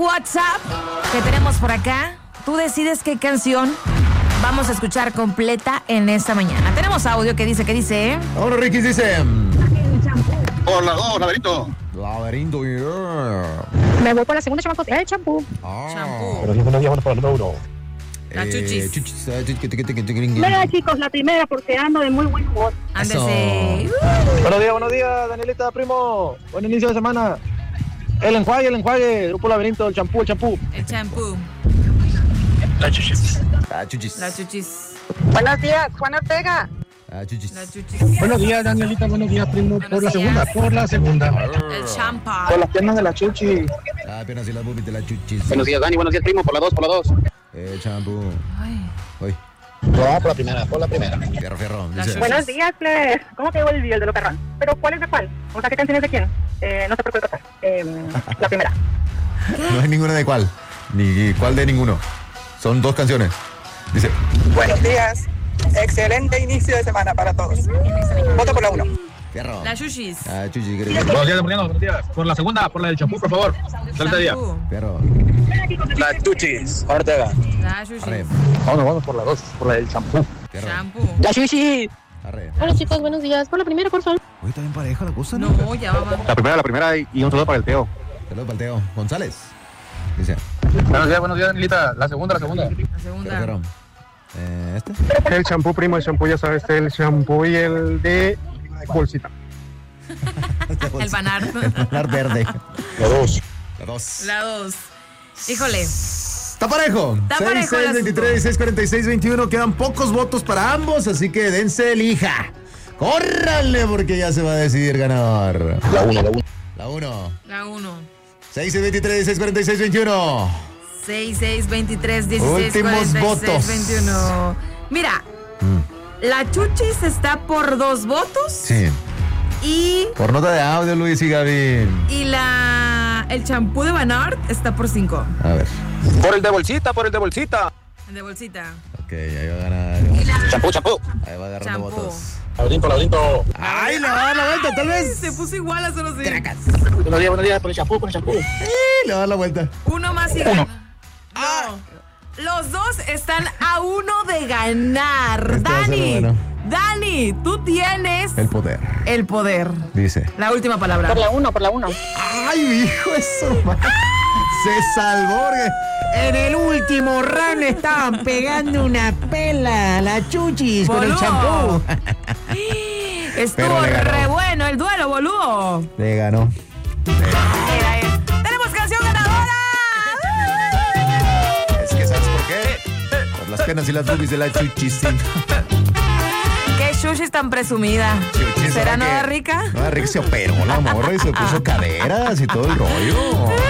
WhatsApp que tenemos por acá. Tú decides qué canción vamos a escuchar completa en esta mañana. Tenemos audio que dice. Ahora Ricky dice. Hola, laberinto. Laberinto, yeah. Me voy por la segunda, chamacos. El champú. Champú. Buenos días, bueno, para el número 1. La chuchis. Venga, chicos, la primera porque ando de muy buen humor. Ándese. Buenos días, Danielita, primo. Buen inicio de semana. El enjuague, Grupo Laberinto, el champú. El champú. La chuchis. La chuchis. Buenos días, Juan Ortega. La chuchis. Buenos días, Danielita, buenos días, primo. Por la segunda. El champa. Por las piernas de la chuchi. Apenas y las boobies de la chuchis. Buenos días, Dani. Buenos días, primo. Por la 2. El champú. Ay. Hoy. Por la primera. Fierro. La Dice. Buenos días, plebes. ¿Cómo quedó el de Locarrón? ¿Pero cuál es de cuál? O sea, ¿qué canción es de quién? No se preocupe contar. La primera. No hay ninguna de cuál. Ni cuál de ninguno. Son 2 canciones. Dice. Buenos días. Excelente inicio de semana para todos. Voto por la 1. Fierro. La chuchis. La chuchis. ¿Qué Buenos días. Por la segunda, por la del champú, por favor. Excelente día. Champú. Fierro. La Tuchis. Ortega. La chuchis. Arre. Vamos por la 2, por la del champú. Fierro. Champú. La Chuchi. Arre. Hola, chicos, buenos días. Por la primera, por favor. Hoy está bien pareja la cosa, ¿no? No, ya va. La primera y un saludo para el Teo. Saludos para el Teo González. Dice. Buenos días, Danielita. La segunda. La segunda. Fierro. ¿Este? El champú, primo, el champú, ya sabes, el champú y el de bolsita. El banar. El banar verde. La 2. La 2. La 2. Híjole. Está parejo. Está parejo el 6, 23, 6, 46, 21. Quedan pocos votos para ambos, así que dense elija. ¡Córranle! Porque ya se va a decidir ganador. La 1. La 1. La 1. 6, 23, 6, 46, 21. 6, 6, 23, 16, Últimos 46, votos. 21. Mira, la chuchis está por 2 votos. Sí. Y Por nota de audio, Luis y Gaby. el champú de Banart está por 5. A ver. Por el de bolsita. El de bolsita. Ok, ahí va a ganar. Champú. Ahí va agarrando Champú. votos. Laberinto. ¡Ay, le va a dar la vuelta, tal vez! Se puso igual a solo sí. Buenos días, por el champú. Le va a dar la vuelta. Uno más y gana. No. Los dos están a 1 de ganar. Este va a ser Dani. bueno. Dani, tú tienes El poder. el poder. Dice. La última palabra. Por la 1. ¡Ay, hijo eso! Se salvó. En el último round estaban pegando una pela a la chuchis con el Boludo. champú. Estuvo Pero le ganó. re bueno el duelo, boludo. Le ganó. ¡Tenemos canción ganadora! Es que ¿sabes por qué? Por las penas y las boobies de la chuchis. Sí. ¡Qué chuchis tan presumida! Chuchis, ¿Será ¿verdad Nueva que Rica? Nueva Rica se operó la morra y se puso caderas y todo el rollo.